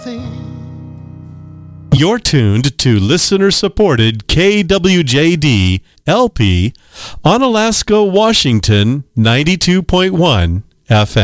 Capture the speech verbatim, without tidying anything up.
You're tuned to listener-supported K W J D L P on Alaska, Washington, ninety-two point one F M.